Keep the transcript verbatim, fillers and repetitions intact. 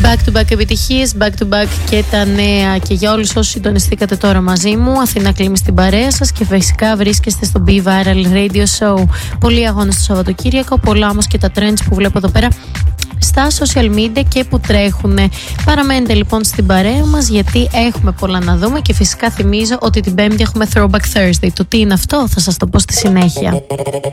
Back to back επιτυχίες, back to back και τα νέα. Και για όλους όσους συντονιστήκατε τώρα μαζί μου, Αθήνα Κλίμη στην παρέα σας και φυσικά βρίσκεστε στο Be Viral Radio Show. Πολλοί αγώνες το Σαββατοκύριακο, πολλά όμως και τα trends που βλέπω εδώ πέρα στα social media και που τρέχουν. Παραμένετε λοιπόν στην παρέα μας, γιατί έχουμε πολλά να δούμε και φυσικά θυμίζω ότι την Πέμπτη έχουμε Throwback Thursday. Το τι είναι αυτό θα σας το πω στη συνέχεια.